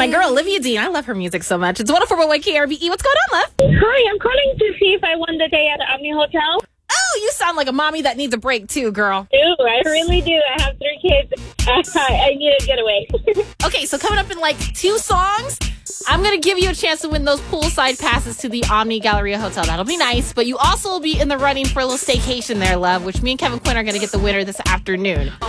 my girl, Olivia Dean. I love her music so much. It's 104.1 KRBE. What's going on, love? Hi, I'm calling to see if I won the day at the Omni Hotel. Oh, you sound like a mommy that needs a break too, girl. I really do. I have 3 kids. I need a getaway. Okay, so coming up in like 2 songs, I'm going to give you a chance to win those poolside passes to the Omni Galleria Hotel. That'll be nice, but you also will be in the running for a little staycation there, love, which me and Kevin Quinn are going to get the winner this afternoon.